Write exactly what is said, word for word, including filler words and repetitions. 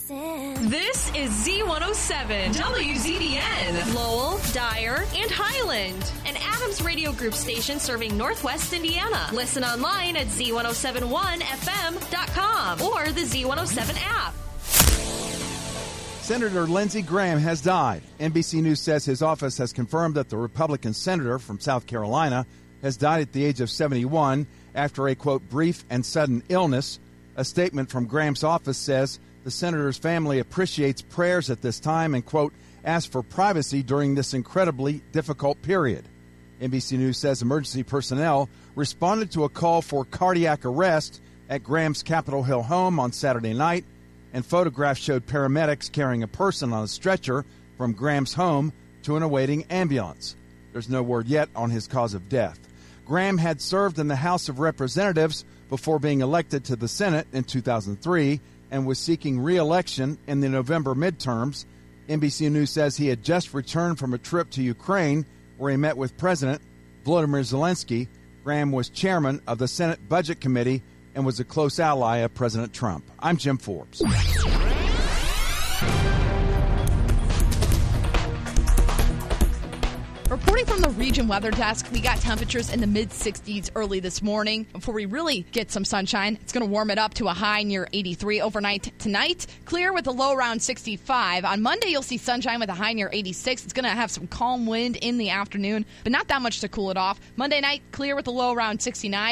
This is Z one oh seven, W Z D N, Lowell, Dyer, and Highland, an Adams Radio Group station serving Northwest Indiana. Listen online at Z one oh seven one F M dot com or the Z one oh seven app. Senator Lindsey Graham has died. N B C News says his office has confirmed that the Republican senator from South Carolina has died at the age of seventy-one after a, quote, brief and sudden illness. A statement from Graham's office says the senator's family appreciates prayers at this time and, quote, asks for privacy during this incredibly difficult period. N B C News says emergency personnel responded to a call for cardiac arrest at Graham's Capitol Hill home on Saturday night, and photographs showed paramedics carrying a person on a stretcher from Graham's home to an awaiting ambulance. There's no word yet on his cause of death. Graham had served in the House of Representatives before being elected to the Senate in two thousand three and was seeking re-election in the November midterms. N B C News says he had just returned from a trip to Ukraine where he met with President Volodymyr Zelensky. Graham was chairman of the Senate Budget Committee and was a close ally of President Trump. I'm Jim Forbes. Reporting from the Region Weather Desk, we got temperatures in the mid sixties early this morning. Before we really get some sunshine, it's going to warm it up to a high near eighty-three overnight tonight. Clear with a low around sixty-five. On Monday, you'll see sunshine with a high near eighty-six. It's going to have some calm wind in the afternoon, but not that much to cool it off. Monday night, clear with a low around sixty-nine.